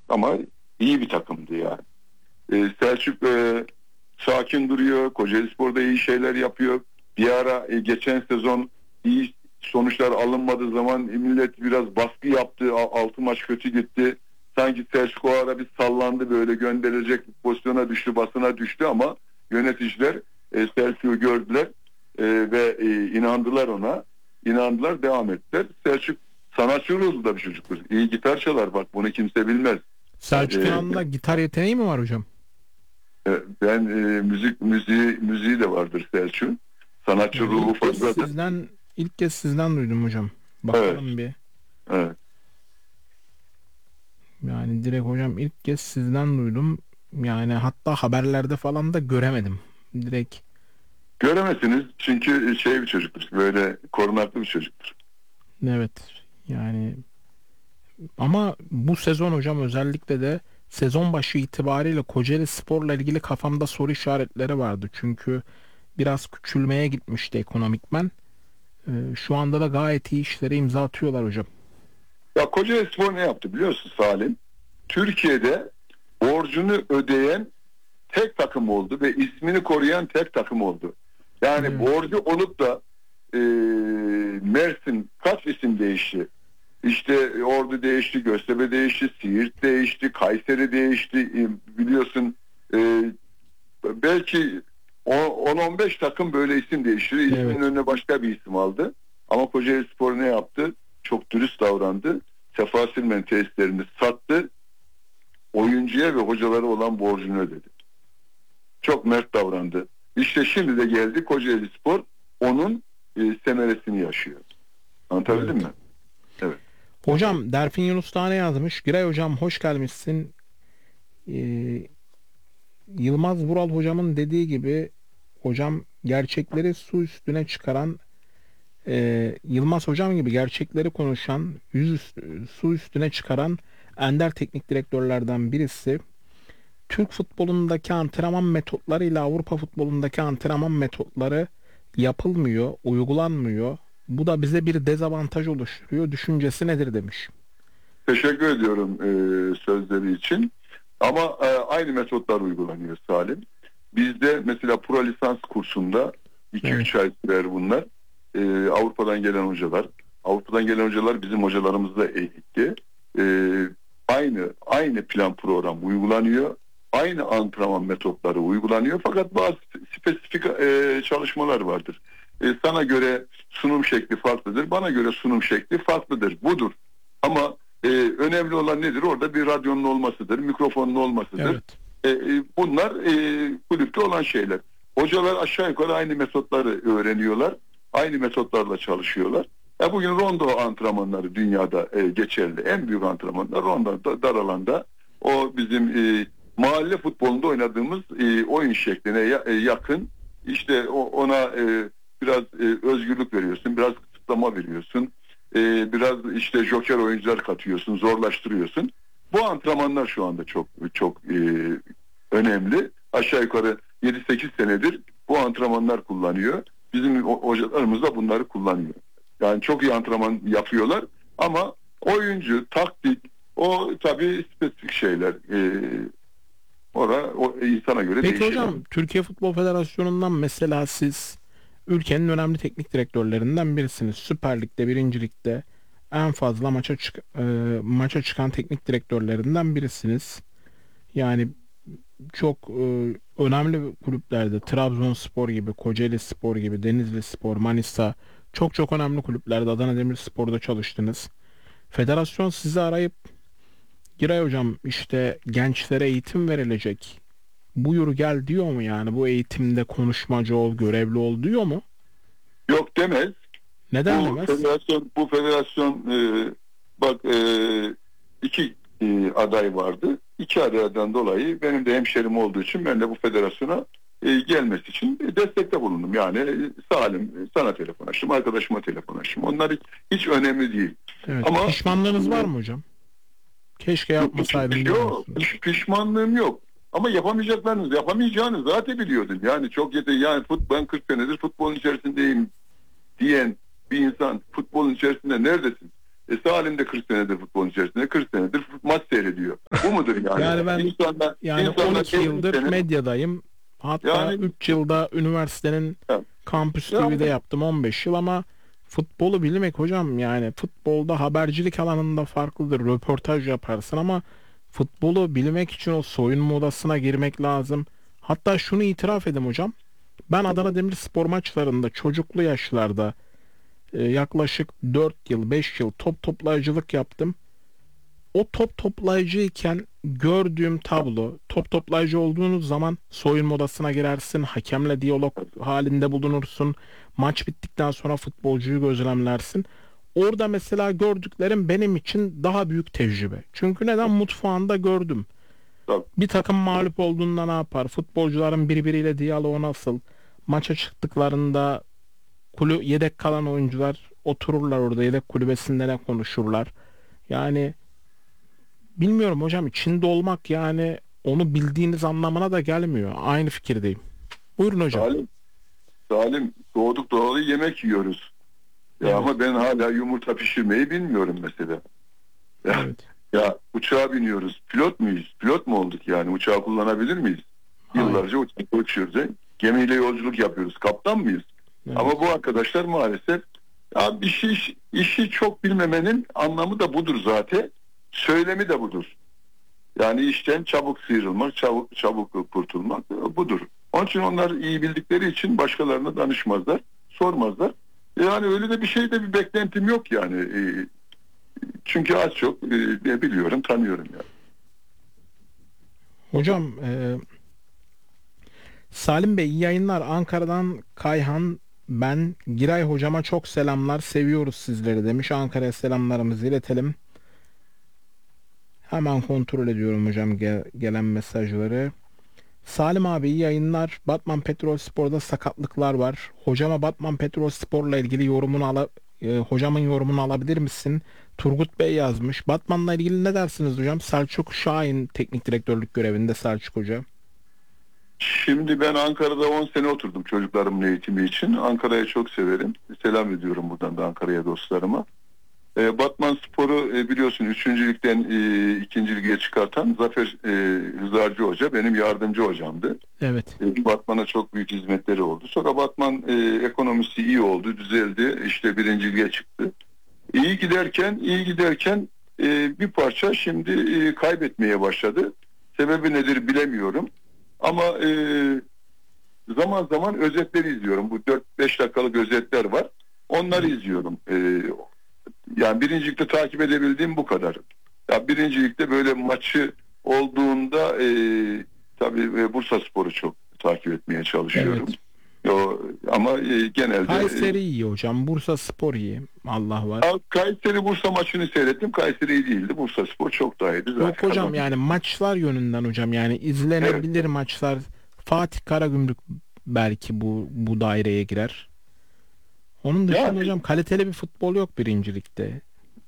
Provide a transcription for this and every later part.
ama iyi bir takımdı yani. Selçuk sakin duruyor. Kocaelispor'da iyi şeyler yapıyor. Bir ara geçen sezon iyi sonuçlar alınmadığı zaman millet biraz baskı yaptı. 6 maç kötü gitti. Sanki Selçuk o ara bir sallandı, böyle gönderilecek bir pozisyona düştü, basına düştü ama yöneticiler Selçuk'u gördüler ve inandılar ona. İnandılar, devam ettiler. Selçuk sanatçı ruhlu da bir çocuktur. İyi gitar çalar, bak bunu kimse bilmez. Selçuk İnan'da gitar yeteneği mi var hocam? Ben müziği de vardır Selçuk'un. Sanatçı Yani ruhu fazladır. ilk kez sizden duydum hocam. Evet. Bakalım bir. Evet. Yani direkt hocam ilk kez sizden duydum. Yani hatta haberlerde falan da göremedim. Direkt Göremezsiniz çünkü bir çocuktur. Böyle korunaklı bir çocuktur. evet. Yani ama bu sezon hocam özellikle de sezon başı itibariyle Kocaeli Spor'la ilgili kafamda soru işaretleri vardı. Çünkü biraz küçülmeye gitmişti ekonomikmen. Şu anda da gayet iyi işlere imza atıyorlar hocam. Ya Kocaelispor ne yaptı biliyorsun Salim? Türkiye'de borcunu ödeyen tek takım oldu ve ismini koruyan tek takım oldu. Yani Evet. borcu olup da Mersin kaç isim değişti? İşte Ordu değişti, Göztepe değişti, Siirt değişti, Kayseri değişti. Biliyorsun belki 10-15 takım böyle isim değiştirdi. İsmin Evet. önüne başka bir isim aldı. Ama Kocaelispor ne yaptı? Çok dürüst davrandı. Sefa Silmen tesislerini sattı. Oyuncuya ve hocalara olan borcunu ödedi. Çok mert davrandı. İşte şimdi de geldi Kocaelispor onun semeresini yaşıyor. Anlatabildim Evet. mi? Evet. Hocam Derfin Yunus Tane yazmış. Giray hocam hoş gelmişsin. Ee, Yılmaz Vural hocamın dediği gibi hocam gerçekleri su üstüne çıkaran Yılmaz hocam gibi gerçekleri konuşan su üstüne çıkaran ender teknik direktörlerden birisi. Türk futbolundaki antrenman metotlarıyla Avrupa futbolundaki antrenman metotları yapılmıyor, uygulanmıyor. Bu da bize bir dezavantaj oluşturuyor. Düşüncesi nedir demiş. Teşekkür ediyorum sözleri için. Ama aynı metotlar uygulanıyor Salim. Bizde mesela pro lisans kursunda Evet. 2-3 ay sürer bunlar. Avrupa'dan gelen hocalar. Avrupa'dan gelen hocalar bizim hocalarımızı da eğitti. E, aynı plan program uygulanıyor. Aynı antrenman metotları uygulanıyor. Fakat bazı spesifik çalışmalar vardır. Sana göre sunum şekli farklıdır. Bana göre sunum şekli farklıdır. Budur. Ama önemli olan nedir? Orada bir radyonun olmasıdır, mikrofonun olmasıdır. Evet. Bunlar kulüpte olan şeyler. Hocalar aşağı yukarı aynı metotları öğreniyorlar. Aynı metotlarla çalışıyorlar. Bugün rondo antrenmanları dünyada geçerli. En büyük antrenmanlar rondo, dar alanda. O bizim mahalle futbolunda oynadığımız oyun şekline yakın. İşte ona biraz özgürlük veriyorsun, biraz kısıtlama veriyorsun. Biraz işte joker oyuncular katıyorsun, zorlaştırıyorsun. Bu antrenmanlar şu anda çok çok önemli. Aşağı yukarı 7-8 senedir bu antrenmanlar kullanıyor. Bizim hocalarımız da bunları kullanıyor. Yani çok iyi antrenman yapıyorlar ama oyuncu, taktik, o tabii spesifik şeyler. O insana göre Peki değişir. hocam Türkiye Futbol Federasyonu'ndan mesela siz ülkenin önemli teknik direktörlerinden birisiniz. Süper Lig'de, Birinci Lig'de en fazla maça çıkan teknik direktörlerinden birisiniz. Yani çok önemli kulüplerde Trabzonspor gibi, Kocaeli Spor gibi, Denizli Spor, Manisa çok önemli kulüplerde Adana Demirspor'da çalıştınız. Federasyon sizi arayıp Giray hocam işte gençlere eğitim verilecek. Buyur gel diyor mu yani? Bu eğitimde konuşmacı ol, görevli ol diyor mu? Yok demez. Neden demez? Bu federasyon bak iki aday vardı. İki adaydan dolayı benim de hemşerim olduğu için ben de bu federasyona gelmesi için destekte bulundum. Yani Salim sana telefon açtım, arkadaşıma telefon açtım. Onlar hiç önemli değil. Evet. Ama Pişmanlığınız var mı hocam? Keşke yapmasaydım diyor yok, musunuz? pişmanlığım yok. Ama yapamayacağını zaten biliyordun. Yani çok yani ben 40 senedir futbolun içerisindeyim diyen bir insan futbolun içerisinde neredesin? Salim de 40 senedir futbolun içerisinde, 40 senedir maç seyrediyor. Bu mudur yani? Yani ben yani 12 yıldır medyadayım. Hatta yani, 3 yılda üniversitenin kampüs TV'de yaptım 15 yıl ama futbolu bilmek hocam, yani futbolda habercilik alanında farklıdır. Röportaj yaparsın ama futbolu bilmek için o soyunma odasına girmek lazım. Hatta şunu itiraf edeyim hocam. Ben Adana Demirspor maçlarında çocuklu yaşlarda yaklaşık 4 yıl 5 yıl top toplayıcılık yaptım. O top toplayıcıyken gördüğüm tablo, top toplayıcı olduğunuz zaman soyunma odasına girersin, hakemle diyalog halinde bulunursun, maç bittikten sonra futbolcuyu gözlemlersin. Orada mesela gördüklerim benim için daha büyük tecrübe. Çünkü neden? Mutfağında gördüm. Bir takım mağlup olduğunda ne yapar? Futbolcuların birbiriyle diyaloğu nasıl? Maça çıktıklarında yedek kalan oyuncular otururlar orada, yedek kulübesinde ne konuşurlar? Yani bilmiyorum hocam, içinde olmak yani onu bildiğiniz anlamına da gelmiyor. Aynı fikirdeyim. Buyurun hocam. Salim, doğduk doğalı yemek yiyoruz. Ya, evet. Ama ben hala yumurta pişirmeyi bilmiyorum mesela. Ya, evet. Ya uçağa biniyoruz. Pilot muyuz? Pilot mu olduk yani? Uçağı kullanabilir miyiz? Hayır. Yıllarca uçakta uçuyoruz. Gemiyle yolculuk yapıyoruz. Kaptan mıyız? Evet. Ama bu arkadaşlar maalesef ya işi çok bilmemenin anlamı da budur zaten. Söylemi de budur. Yani işten çabuk sıyrılmak, çabuk kurtulmak budur. Onun için onlar iyi bildikleri için başkalarına danışmazlar, sormazlar. Yani öyle de bir beklentim yok yani. Çünkü az çok biliyorum, tanıyorum yani. Hocam, Salim Bey iyi yayınlar. Ankara'dan Kayhan, ben Giray hocama çok selamlar, seviyoruz sizleri demiş. Ankara'ya selamlarımızı iletelim. Hemen kontrol ediyorum hocam gelen mesajları. Salim abi iyi yayınlar. Batman Petrolspor'da sakatlıklar var. Hocama Batman Petrolspor'la ilgili hocamın yorumunu alabilir misin? Turgut Bey yazmış. Batman'la ilgili ne dersiniz hocam? Selçuk Şahin teknik direktörlük görevinde Selçuk Hoca. Şimdi ben Ankara'da 10 sene oturdum çocuklarımın eğitimi için. Ankara'yı çok severim. Selam ediyorum buradan da Ankara'ya dostlarıma. Batman Spor'u biliyorsun 3. ligden 2. lige çıkartan Zafer Hızarcı Hoca benim yardımcı hocamdı. Evet. Batman'a çok büyük hizmetleri oldu. Sonra Batman ekonomisi iyi oldu, düzeldi. İşte 1. lige çıktı. İyi giderken bir parça şimdi kaybetmeye başladı. Sebebi nedir bilemiyorum. Ama zaman zaman özetleri izliyorum. Bu 4-5 dakikalık özetler var. Onları izliyorum. Yani 1. ligde takip edebildiğim bu kadar. Ya 1. ligde böyle maçı olduğunda tabii Bursaspor'u çok takip etmeye çalışıyorum. Evet. Ama genelde Kayseri iyi hocam. Bursaspor iyi. Allah var. Kayseri Bursa maçını seyrettim. Kayseri iyi değildi. Bursaspor çok daha iyiydi. Yok hocam, yani maçlar yönünden hocam, yani izlenebilir evet. Maçlar. Fatih Karagümrük belki bu daireye girer. Onun dışında yani, hocam kaliteli bir futbol yok 1. ligde.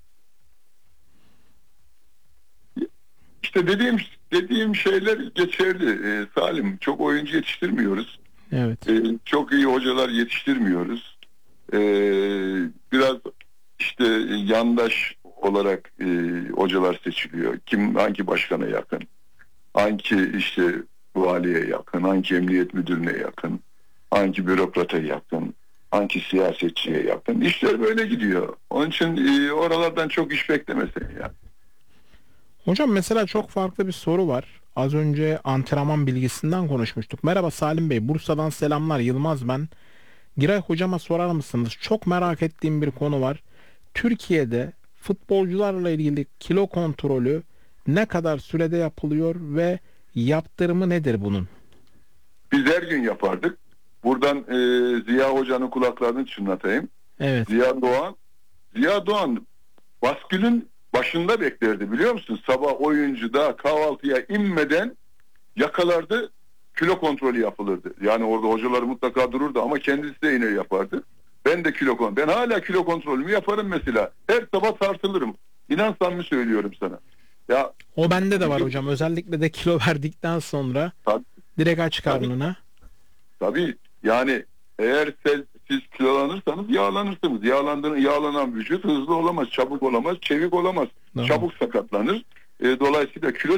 İşte dediğim şeyler geçerli. Salim, çok oyuncu yetiştirmiyoruz. Evet. Çok iyi hocalar yetiştirmiyoruz. Biraz işte yandaş olarak hocalar seçiliyor. Hangi başkana yakın? Hangi işte valiye yakın? Hangi emniyet müdürüne yakın? Hangi bürokrata yakın? Hangi siyasetçiye yakın? İşler böyle gidiyor. Onun için oralardan çok iş beklemesin ya. Hocam mesela çok farklı bir soru var. Az önce antrenman bilgisinden konuşmuştuk. Merhaba Salim Bey, Bursa'dan selamlar, Yılmaz ben. Giray hocama sorar mısınız? Çok merak ettiğim bir konu var. Türkiye'de futbolcularla ilgili kilo kontrolü ne kadar sürede yapılıyor ve yaptırımı nedir bunun? Biz her gün yapardık. Buradan Ziya Hoca'nın kulaklarını çınlatayım. Evet. Ziya Doğan baskülün başında beklerdi biliyor musun? Sabah oyuncu da kahvaltıya inmeden yakalardı, kilo kontrolü yapılırdı. Yani orada hocalar mutlaka dururdu ama kendisi de yine yapardı. Ben hala kilo kontrolümü yaparım mesela. Her sabah tartılırım. İnan samimi söylüyorum sana. Ya o bende de var hocam. Özellikle de kilo verdikten sonra direkt aç karnına. Tabii yani eğer siz kilolanırsanız yağlanırsınız. Yağlanan vücut hızlı olamaz, çabuk olamaz, çevik olamaz. Doğru. Çabuk sakatlanır. Dolayısıyla kilo